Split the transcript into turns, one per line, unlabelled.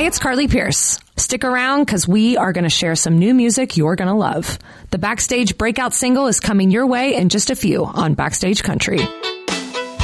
Hey, it's Carly Pierce. Stick around because we are going to share some new music you're going to love. The Backstage breakout single is coming your way in just a few on Backstage Country.